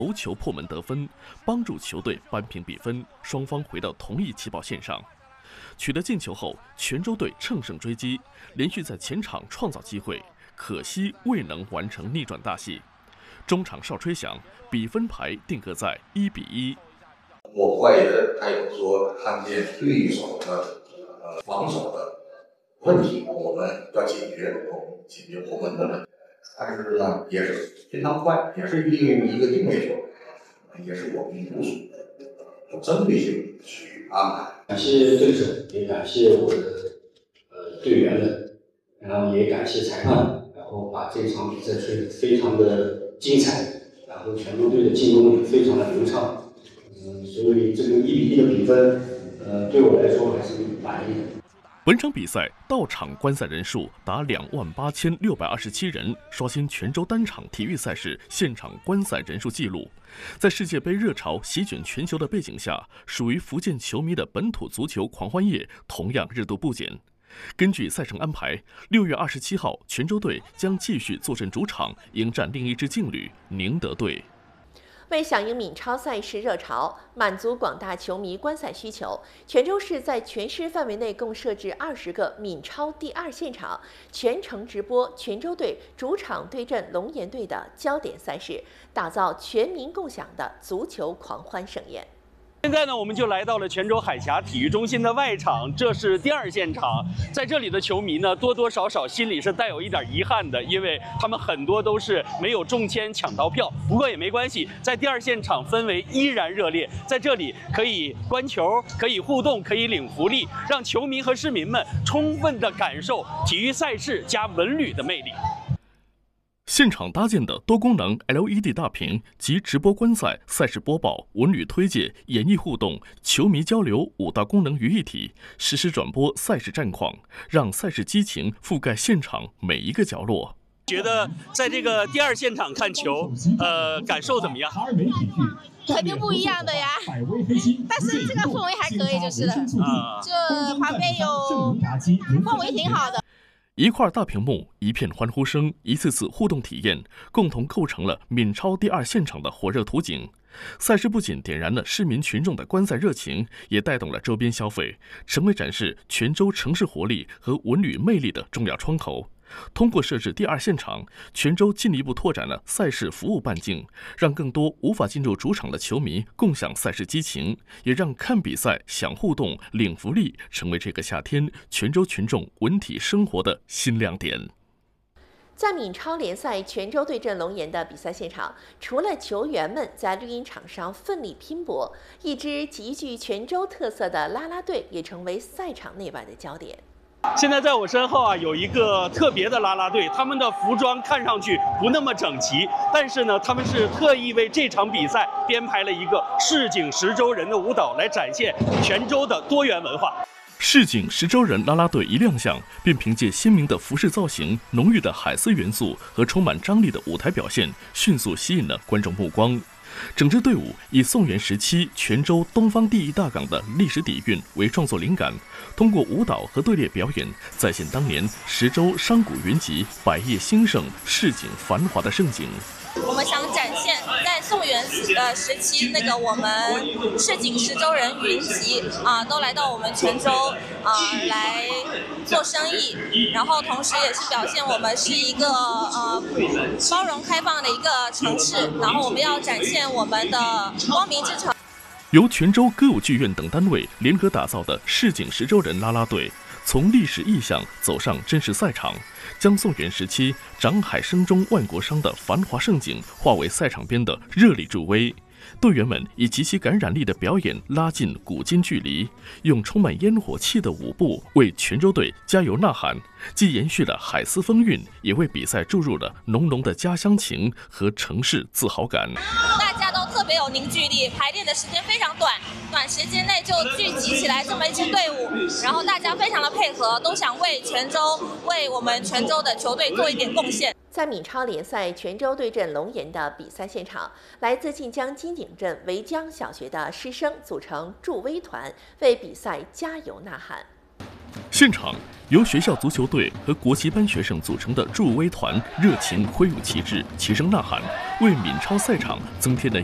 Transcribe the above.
头球破门得分，帮助球队扳平比分，双方回到同一起跑线上。取得进球后，泉州队乘胜追击，连续在前场创造机会，可惜未能完成逆转大戏。中场哨吹响，比分牌定格在1-1。 我怀疑的还有说看见对手的防守的问题，我们要解决破门的问题。但是呢，也是非常快，也是一个定位球，也是我们有针对性去安排。 感谢对手，也感谢我的队员们，然后也感谢裁判，然后把这场比赛吹得非常的精彩，然后泉州队的进攻也非常的流畅，所以这个1-1的比分，对我来说还是满意的。 本场比赛到场观赛人数达28627人，刷新泉州单场体育赛事现场观赛人数纪录。在世界杯热潮席卷全球的背景下，属于福建球迷的本土足球狂欢夜同样热度不减。根据赛程安排，6月27号，泉州队将继续坐镇主场迎战另一支劲旅宁德队。 为响应闽超赛事热潮，满足广大球迷观赛需求，泉州市在全市范围内共设置20个闽超第2现场，全程直播泉州队主场对阵龙岩队的焦点赛事，打造全民共享的足球狂欢盛宴。 现在呢，我们就来到了泉州海峡体育中心的外场，这是第2现场。在这里的球迷呢，多多少少心里是带有一点遗憾的，因为他们很多都是没有中签抢到票。不过也没关系，在第2现场氛围依然热烈，在这里可以观球，可以互动，可以领福利，让球迷和市民们充分地感受体育赛事加文旅的魅力。 现场搭建的多功能 LED 大屏及直播观赛、赛事播报、文旅推介、演艺互动、球迷交流5大功能于一体，实时转播赛事战况，让赛事激情覆盖现场每一个角落。 觉得在这个第2现场看球，感受怎么样？ 肯定不一样的呀，但是这个氛围还可以就是了，就旁边有氛围挺好的。 一块大屏幕，一片欢呼声，一次次互动体验，共同构成了闽超第2现场的火热图景。赛事不仅点燃了市民群众的观赛热情，也带动了周边消费，成为展示泉州城市活力和文旅魅力的重要窗口。通过设置第2现场，泉州进一步拓展了赛事服务半径，让更多无法进入主场的球迷共享赛事激情，也让看比赛、享互动、领福利成为这个夏天泉州群众文体生活的新亮点。 在闽超联赛泉州对阵龙岩的比赛现场，除了球员们在绿茵场上奋力拼搏，一支极具泉州特色的啦啦队也成为赛场内外的焦点。 现在在我身后啊，有一个特别的啦啦队，他们的服装看上去不那么整齐，但是呢，他们是特意为这场比赛编排了一个市井十州人的舞蹈，来展现泉州的多元文化。 市井十州人啦啦队一亮相，便凭借鲜明的服饰造型、浓郁的海丝元素和充满张力的舞台表现，迅速吸引了观众目光。整支队伍以宋元时期泉州东方第一大港的历史底蕴为创作灵感，通过舞蹈和队列表演，再现当年十州商贾云集、百业兴盛、市井繁华的盛景。 我们想展现在宋元时期那个我们市井十州人云集都来到我们泉州来做生意，然后同时也是表现我们是一个包容开放的一个城市，然后我们要展现我们的光明之城。 由泉州歌舞剧院等单位联合打造的市井十州人啦啦队，从历史意象走上真实赛场，将宋元时期长海声中万国商的繁华盛景化为赛场边的热力助威。队员们以极其感染力的表演拉近古今距离，用充满烟火气的舞步为泉州队加油呐喊，既延续了海丝风韵，也为比赛注入了浓浓的家乡情和城市自豪感。 大家都特别有凝聚力，排练的时间非常短，短时间内就聚集起来这么一支队伍，然后大家非常的配合，都想为泉州、为我们泉州的球队做一点贡献。 在闽超联赛泉州对阵龙岩的比赛现场，来自晋江金井镇维江小学的师生组成助威团，为比赛加油呐喊。 现场由学校足球队和国旗班学生组成的助威团热情挥舞旗帜，齐声呐喊，为闽超赛场增添了